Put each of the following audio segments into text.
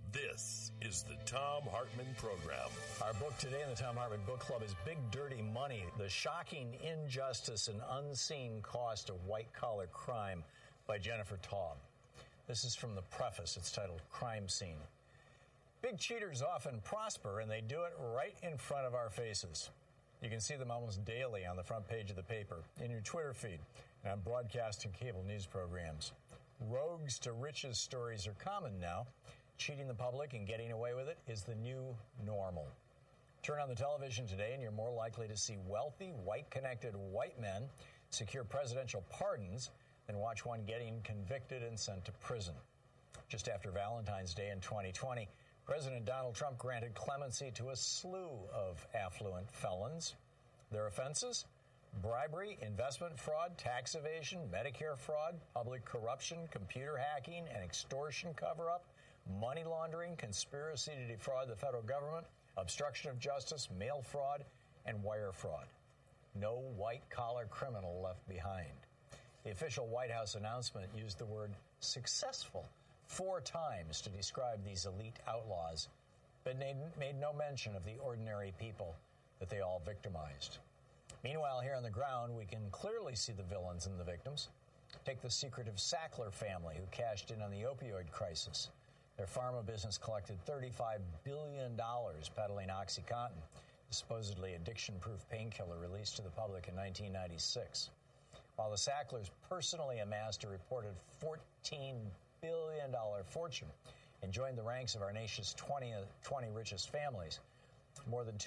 This is the Thom Hartmann Program. Our book today in the Thom Hartmann Book Club is Big Dirty Money, the shocking injustice and unseen cost of white-collar crime by Jennifer Taub. This is from the preface. It's titled Crime Scene. Big cheaters often prosper, and they do it right in front of our faces. You can see them almost daily on the front page of the paper, in your Twitter feed, and on broadcast and cable news programs. Rogues to riches stories are common now. Cheating the public and getting away with it is the new normal. Turn on the television today and you're more likely to see wealthy, white-connected white men secure presidential pardons than watch one getting convicted and sent to prison. Just after Valentine's Day in 2020, President Donald Trump granted clemency to a slew of affluent felons. Their offenses? Bribery, investment fraud, tax evasion, Medicare fraud, public corruption, computer hacking, and extortion cover-up, money laundering, conspiracy to defraud the federal government, obstruction of justice, mail fraud, and wire fraud. No white-collar criminal left behind. The official White House announcement used the word successful 4 times to describe these elite outlaws, but made no mention of the ordinary people that they all victimized. Meanwhile, here on the ground, we can clearly see the villains and the victims. Take the secretive Sackler family who cashed in on the opioid crisis. Their pharma business collected $35 billion peddling OxyContin, a supposedly addiction-proof painkiller released to the public in 1996. While the Sacklers personally amassed a reported $14 billion fortune and joined the ranks of our nation's 20 richest families, more than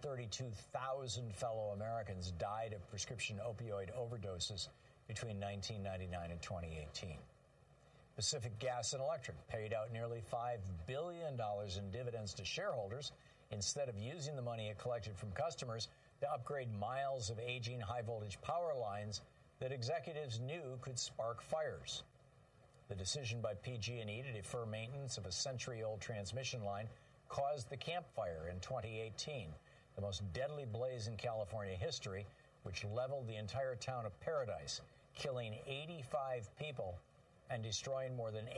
232,000 fellow Americans died of prescription opioid overdoses between 1999 and 2018. Pacific Gas and Electric paid out nearly $5 billion in dividends to shareholders instead of using the money it collected from customers to upgrade miles of aging high-voltage power lines that executives knew could spark fires. The decision by PG&E to defer maintenance of a century-old transmission line caused the Camp Fire in 2018, the most deadly blaze in California history, which leveled the entire town of Paradise, killing 85 people and destroying more than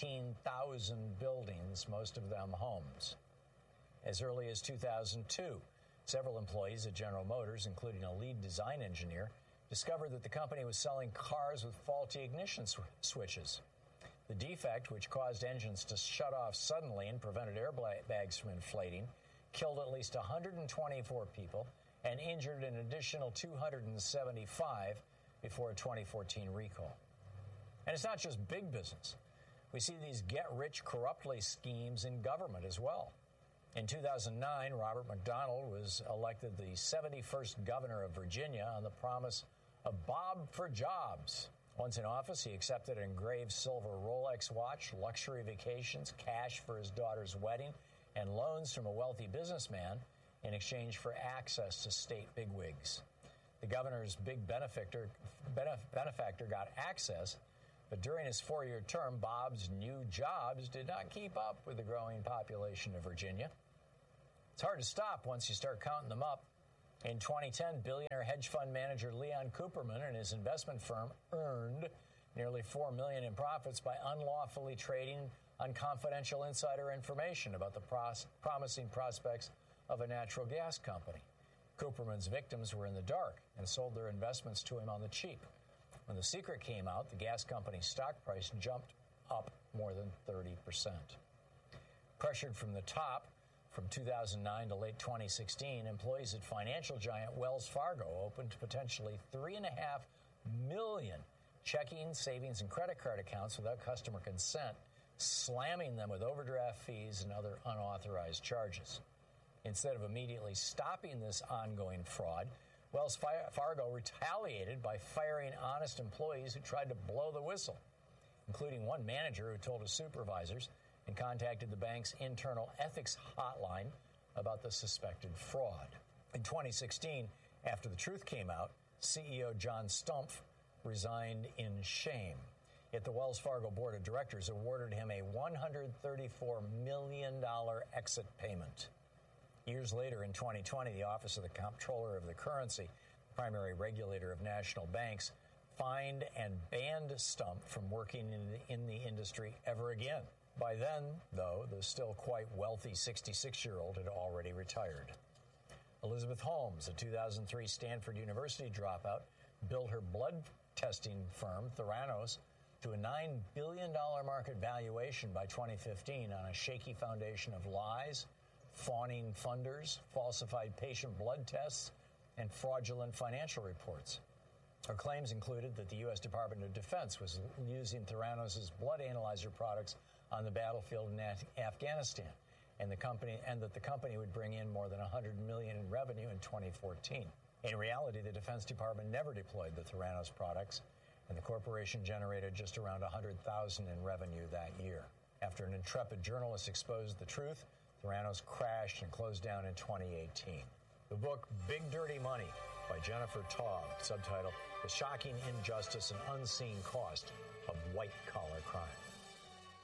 18,000 buildings, most of them homes. As early as 2002, several employees at General Motors, including a lead design engineer, discovered that the company was selling cars with faulty ignition switches. The defect, which caused engines to shut off suddenly and prevented airbags from inflating, killed at least 124 people and injured an additional 275 before a 2014 recall. And it's not just big business. We see these get-rich corruptly schemes in government as well. In 2009, Robert McDonald was elected the 71st governor of Virginia on the promise of Bob for Jobs. Once in office, he accepted an engraved silver Rolex watch, luxury vacations, cash for his daughter's wedding, and loans from a wealthy businessman in exchange for access to state bigwigs. The governor's big benefactor got access, but during his 4-year term, Bob's new jobs did not keep up with the growing population of Virginia. It's hard to stop once you start counting them up. In 2010, billionaire hedge fund manager Leon Cooperman and his investment firm earned nearly $4 million in profits by unlawfully trading on confidential insider information about the promising prospects of a natural gas company. Cooperman's victims were in the dark and sold their investments to him on the cheap. When the secret came out, the gas company's stock price jumped up more than 30%. Pressured from the top, from 2009 to late 2016, employees at financial giant Wells Fargo opened potentially 3.5 million checking, savings, and credit card accounts without customer consent, slamming them with overdraft fees and other unauthorized charges. Instead of immediately stopping this ongoing fraud, Wells Fargo retaliated by firing honest employees who tried to blow the whistle, including one manager who told his supervisors and contacted the bank's internal ethics hotline about the suspected fraud. In 2016, after the truth came out, CEO John Stumpf resigned in shame. Yet the Wells Fargo board of directors awarded him a $134 million exit payment. Years later, in 2020, the Office of the Comptroller of the Currency, primary regulator of national banks, fined and banned Stumpf from working in the industry ever again. By then, though, the still quite wealthy 66-year-old had already retired. Elizabeth Holmes, a 2003 Stanford University dropout, built her blood testing firm, Theranos, to a $9 billion market valuation by 2015 on a shaky foundation of lies, fawning funders, falsified patient blood tests, and fraudulent financial reports. Her claims included that the U.S. Department of Defense was using Theranos' blood analyzer products on the battlefield in Afghanistan, and that the company would bring in more than $100 million in revenue in 2014. In reality, the Defense Department never deployed the Theranos products, and the corporation generated just around $100,000 in revenue that year. After an intrepid journalist exposed the truth, Theranos crashed and closed down in 2018. The book Big Dirty Money by Jennifer Taub, subtitle The Shocking Injustice and Unseen Cost of White-Collar Crime.